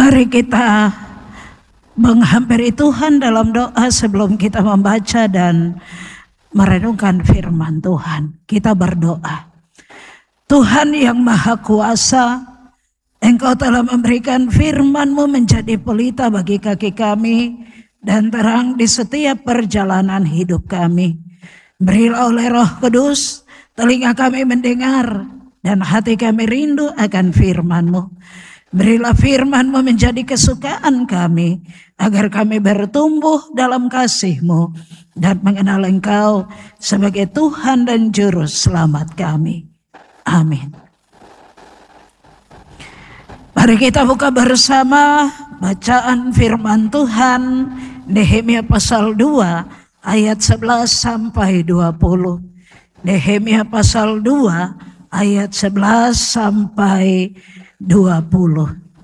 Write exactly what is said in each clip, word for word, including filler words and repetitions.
Mari kita menghampiri Tuhan dalam doa sebelum kita membaca dan merenungkan firman Tuhan. Kita berdoa. Tuhan yang Maha Kuasa, Engkau telah memberikan firman-Mu menjadi pelita bagi kaki kami dan terang di setiap perjalanan hidup kami. Berilah oleh Roh Kudus telinga kami mendengar dan hati kami rindu akan firman-Mu. Berilah firman-Mu menjadi kesukaan kami, agar kami bertumbuh dalam kasih-Mu dan mengenal Engkau sebagai Tuhan dan Juru Selamat kami. Amin. Mari kita buka bersama bacaan firman Tuhan Nehemia pasal dua ayat sebelas sampai dua puluh. Nehemia pasal dua ayat sebelas sampai dua puluh.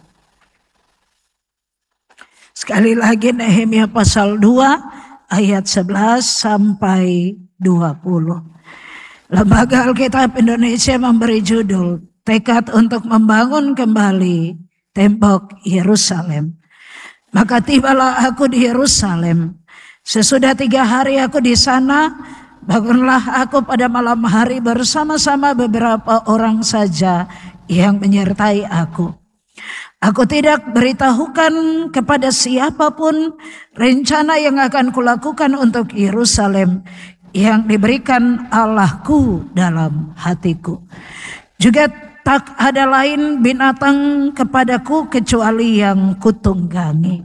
Sekali lagi Nehemia pasal dua ayat sebelas sampai dua puluh. Lembaga Alkitab Indonesia memberi judul Tekad untuk membangun kembali tembok Yerusalem. Maka tibalah aku di Yerusalem. Sesudah tiga hari aku di sana, bangunlah aku pada malam hari bersama-sama beberapa orang saja yang menyertai aku. Aku tidak beritahukan kepada siapapun rencana yang akan kulakukan untuk Yerusalem yang diberikan Allahku dalam hatiku. Juga tak ada lain binatang kepadaku kecuali yang kutunggangi.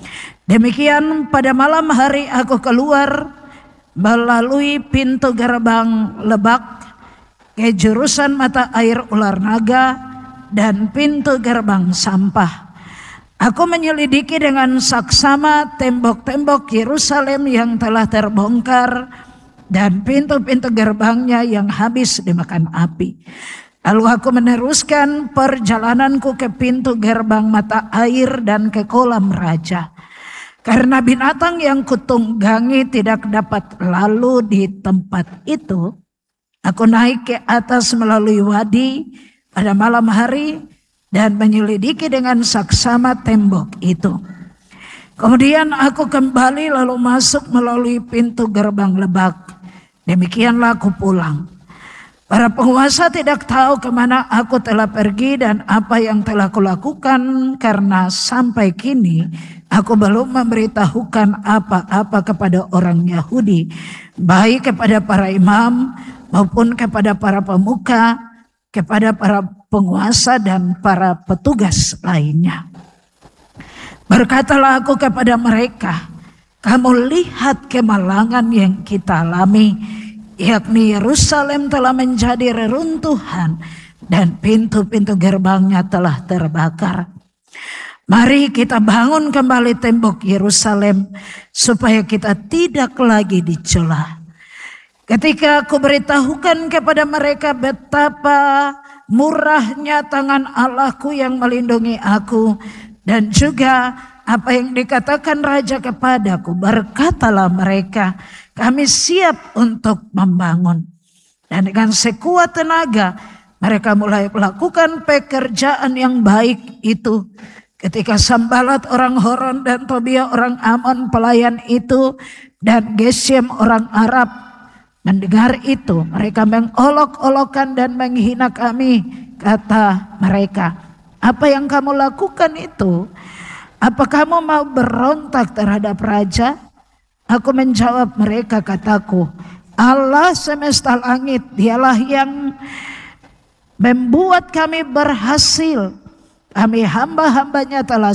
Demikian pada malam hari aku keluar melalui pintu gerbang Lebak ke jurusan mata air ular naga dan pintu gerbang sampah. Aku menyelidiki dengan saksama tembok-tembok Yerusalem yang telah terbongkar dan pintu-pintu gerbangnya yang habis dimakan api. Lalu aku meneruskan perjalananku ke pintu gerbang mata air dan ke kolam raja. Karena binatang yang kutunggangi tidak dapat lalu di tempat itu, aku naik ke atas melalui wadi pada malam hari dan menyelidiki dengan saksama tembok itu. Kemudian aku kembali lalu masuk melalui pintu gerbang Lebak. Demikianlah aku pulang. Para penguasa tidak tahu kemana aku telah pergi dan apa yang telah kulakukan, karena sampai kini aku belum memberitahukan apa-apa kepada orang Yahudi, baik kepada para imam maupun kepada para pemuka, kepada para penguasa dan para petugas lainnya. Berkatalah aku kepada mereka, kamu lihat kemalangan yang kita alami, yakni Yerusalem telah menjadi reruntuhan dan pintu-pintu gerbangnya telah terbakar. Mari kita bangun kembali tembok Yerusalem supaya kita tidak lagi dicela. Ketika aku beritahukan kepada mereka betapa murahnya tangan Allahku yang melindungi aku dan juga apa yang dikatakan raja kepadaku, berkatalah mereka, kami siap untuk membangun. Dan dengan sekuat tenaga mereka mulai melakukan pekerjaan yang baik itu. Ketika Sambalat orang Horon dan Tobia orang Amon pelayan itu dan Geshem orang Arab mendengar itu, mereka mengolok-olokkan dan menghina kami. Kata mereka, apa yang kamu lakukan itu? Apa kamu mau berontak terhadap raja? Aku menjawab mereka, kataku, Allah semesta langit, dialah yang membuat kami berhasil. Kami hamba-hambanya telah